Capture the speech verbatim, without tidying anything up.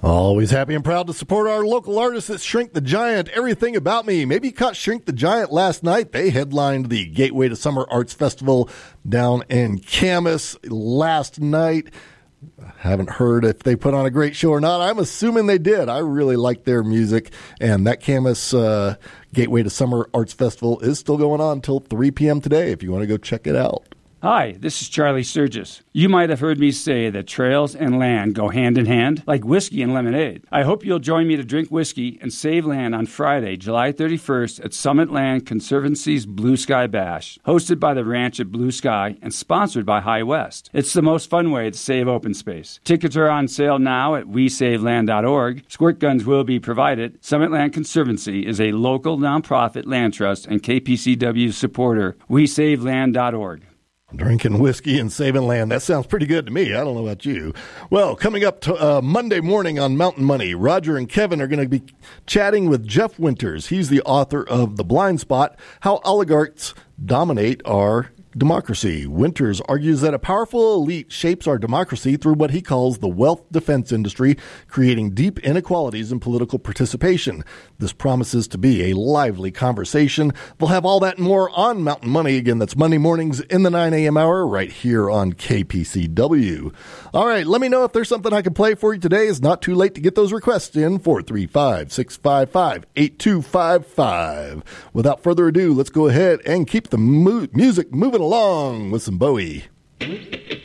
Always happy and proud to support our local artists at Shrink the Giant. Everything About Me. Maybe you caught Shrink the Giant last night. They headlined the Gateway to Summer Arts Festival down in Camas last night. Haven't heard if they put on a great show or not. I'm assuming they did. I really like their music. And that Camas uh, Gateway to Summer Arts Festival is still going on until three p.m. today if you want to go check it out. Hi, this is Charlie Sturgis. You might have heard me say that trails and land go hand in hand, like whiskey and lemonade. I hope you'll join me to drink whiskey and save land on Friday, July thirty-first at Summit Land Conservancy's Blue Sky Bash, hosted by the ranch at Blue Sky and sponsored by High West. It's the most fun way to save open space. Tickets are on sale now at we save land dot org. Squirt guns will be provided. Summit Land Conservancy is a local nonprofit land trust and K P C W supporter. we save land dot org. Drinking whiskey and saving land. That sounds pretty good to me. I don't know about you. Well, coming up to, uh, Monday morning on Mountain Money, Roger and Kevin are going to be chatting with Jeff Winters. He's the author of The Blind Spot, How Oligarchs Dominate Our Democracy. Winters argues that a powerful elite shapes our democracy through what he calls the wealth defense industry, creating deep inequalities in political participation. This promises to be a lively conversation. We'll have all that and more on Mountain Money. Again, that's Monday mornings in the nine a.m. hour right here on K P C W. All right, let me know if there's something I can play for you today. It's not too late to get those requests in. four three five, six five five, eight two five five. Without further ado, let's go ahead and keep the mu- music moving along with some Bowie.